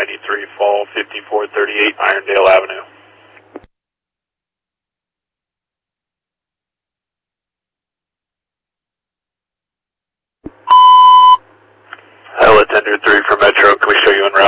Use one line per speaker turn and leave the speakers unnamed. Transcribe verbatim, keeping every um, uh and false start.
ninety-three Fall, fifty-four thirty-eight Irondale Avenue. Hello, Tender three for Metro. Can we show you en route?